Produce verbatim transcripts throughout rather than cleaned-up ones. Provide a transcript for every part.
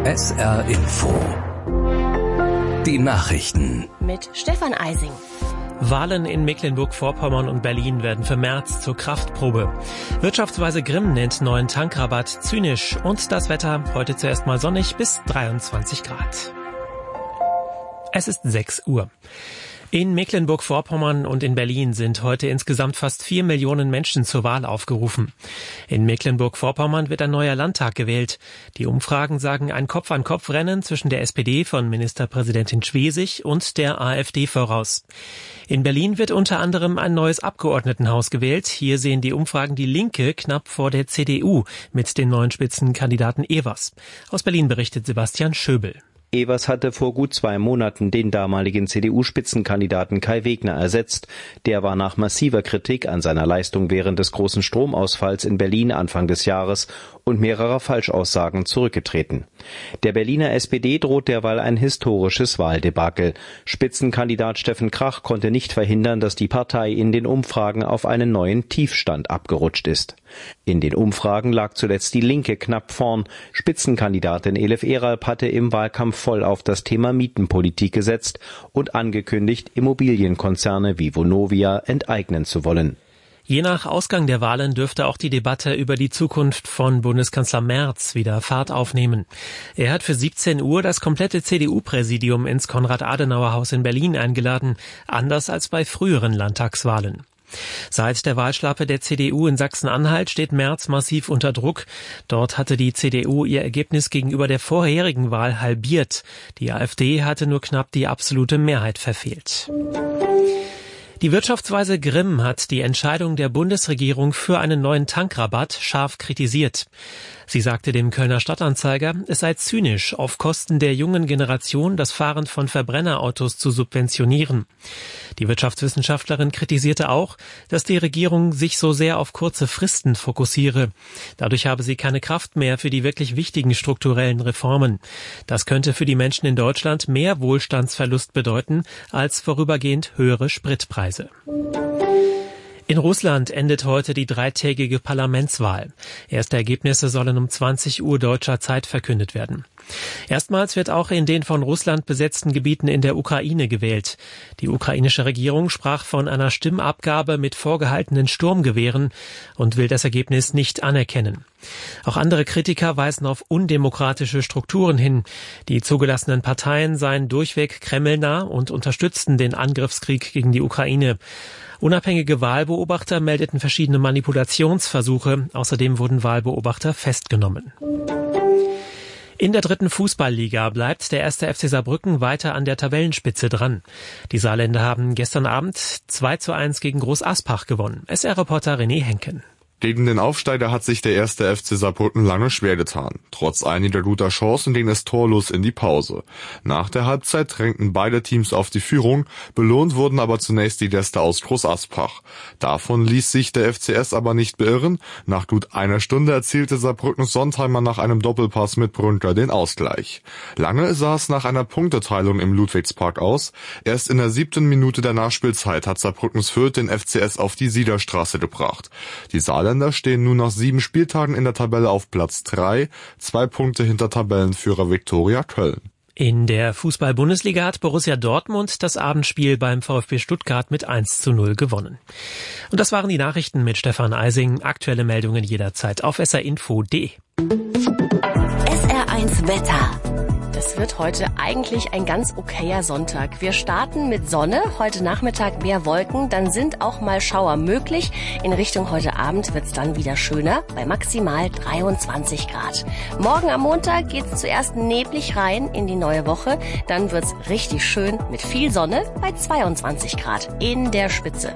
S R Info. Die Nachrichten. Mit Stefan Eising. Wahlen in Mecklenburg-Vorpommern und Berlin werden für März zur Kraftprobe. Wirtschaftsweise Grimm nennt neuen Tankrabatt zynisch. Und das Wetter heute zuerst mal sonnig bis dreiundzwanzig Grad. Es ist sechs Uhr. In Mecklenburg-Vorpommern und in Berlin sind heute insgesamt fast vier Millionen Menschen zur Wahl aufgerufen. In Mecklenburg-Vorpommern wird ein neuer Landtag gewählt. Die Umfragen sagen ein Kopf-an-Kopf-Rennen zwischen der S P D von Ministerpräsidentin Schwesig und der AfD voraus. In Berlin wird unter anderem ein neues Abgeordnetenhaus gewählt. Hier sehen die Umfragen die Linke knapp vor der C D U mit dem neuen Spitzenkandidaten Evers. Aus Berlin berichtet Sebastian Schöbel. Evers hatte vor gut zwei Monaten den damaligen C D U-Spitzenkandidaten Kai Wegner ersetzt. Der war nach massiver Kritik an seiner Leistung während des großen Stromausfalls in Berlin Anfang des Jahres und mehrerer Falschaussagen zurückgetreten. Der Berliner S P D droht derweil ein historisches Wahldebakel. Spitzenkandidat Steffen Krach konnte nicht verhindern, dass die Partei in den Umfragen auf einen neuen Tiefstand abgerutscht ist. In den Umfragen lag zuletzt die Linke knapp vorn. Spitzenkandidatin Elif Eralp hatte im Wahlkampf voll auf das Thema Mietenpolitik gesetzt und angekündigt, Immobilienkonzerne wie Vonovia enteignen zu wollen. Je nach Ausgang der Wahlen dürfte auch die Debatte über die Zukunft von Bundeskanzler Merz wieder Fahrt aufnehmen. Er hat für siebzehn Uhr das komplette C D U-Präsidium ins Konrad-Adenauer-Haus in Berlin eingeladen, anders als bei früheren Landtagswahlen. Seit der Wahlschlappe der C D U in Sachsen-Anhalt steht Merz massiv unter Druck. Dort hatte die C D U ihr Ergebnis gegenüber der vorherigen Wahl halbiert. Die AfD hatte nur knapp die absolute Mehrheit verfehlt. Die Wirtschaftsweise Grimm hat die Entscheidung der Bundesregierung für einen neuen Tankrabatt scharf kritisiert. Sie sagte dem Kölner Stadtanzeiger, es sei zynisch, auf Kosten der jungen Generation das Fahren von Verbrennerautos zu subventionieren. Die Wirtschaftswissenschaftlerin kritisierte auch, dass die Regierung sich so sehr auf kurze Fristen fokussiere. Dadurch habe sie keine Kraft mehr für die wirklich wichtigen strukturellen Reformen. Das könnte für die Menschen in Deutschland mehr Wohlstandsverlust bedeuten als vorübergehend höhere Spritpreise. In Russland endet heute die dreitägige Parlamentswahl. Erste Ergebnisse sollen um zwanzig Uhr deutscher Zeit verkündet werden. Erstmals wird auch in den von Russland besetzten Gebieten in der Ukraine gewählt. Die ukrainische Regierung sprach von einer Stimmabgabe mit vorgehaltenen Sturmgewehren und will das Ergebnis nicht anerkennen. Auch andere Kritiker weisen auf undemokratische Strukturen hin. Die zugelassenen Parteien seien durchweg kremlnah und unterstützten den Angriffskrieg gegen die Ukraine. Unabhängige Wahlbeobachter meldeten verschiedene Manipulationsversuche. Außerdem wurden Wahlbeobachter festgenommen. In der dritten Fußballliga bleibt der erste F C Saarbrücken weiter an der Tabellenspitze dran. Die Saarländer haben gestern Abend zwei zu eins gegen Groß Aspach gewonnen. S R-Reporter René Henken. Gegen den Aufsteiger hat sich der erste F C Saarbrücken lange schwer getan. Trotz einiger guter Chancen ging es torlos in die Pause. Nach der Halbzeit drängten beide Teams auf die Führung, belohnt wurden aber zunächst die Gäste aus Groß Aspach. Davon ließ sich der F C S aber nicht beirren. Nach gut einer Stunde erzielte Saarbrückens Sontheimer nach einem Doppelpass mit Brünker den Ausgleich. Lange sah es nach einer Punkteteilung im Ludwigspark aus. Erst in der siebten Minute der Nachspielzeit hat Saarbrückens Fürth den F C S auf die Siederstraße gebracht. Die Saarländer stehen nun nach sieben Spieltagen in der Tabelle auf Platz drei, zwei Punkte hinter Tabellenführer Viktoria Köln. In der Fußball-Bundesliga hat Borussia Dortmund das Abendspiel beim VfB Stuttgart mit eins zu null gewonnen. Und das waren die Nachrichten mit Stefan Eising. Aktuelle Meldungen jederzeit auf s r info punkt d e. S R eins Wetter. Es wird heute eigentlich ein ganz okayer Sonntag. Wir starten mit Sonne, heute Nachmittag mehr Wolken, dann sind auch mal Schauer möglich. In Richtung heute Abend wird's dann wieder schöner, bei maximal dreiundzwanzig Grad. Morgen am Montag geht's zuerst neblig rein in die neue Woche, dann wird's richtig schön mit viel Sonne bei zweiundzwanzig Grad in der Spitze.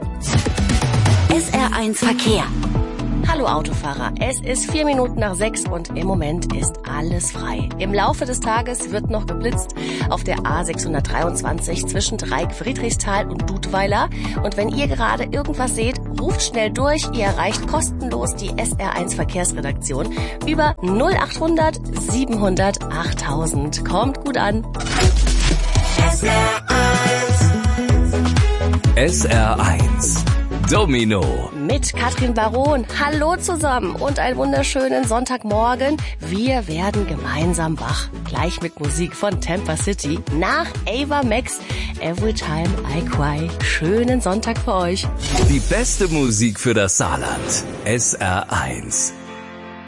S R eins Verkehr. Hallo Autofahrer, es ist vier Minuten nach sechs und im Moment ist alles frei. Im Laufe des Tages wird noch geblitzt auf der A sechshundertdreiundzwanzig zwischen Dreieck Friedrichsthal und Dudweiler. Und wenn ihr gerade irgendwas seht, ruft schnell durch. Ihr erreicht kostenlos die S R eins Verkehrsredaktion über null achthundert siebenhundert achttausend. Kommt gut an. S R eins. S R eins. Domino. mit Katrin Baron. Hallo zusammen und einen wunderschönen Sonntagmorgen. Wir werden gemeinsam wach. Gleich mit Musik von Tampa City nach Ava Max. Every Time I Cry. Schönen Sonntag für euch. Die beste Musik für das Saarland. S R eins.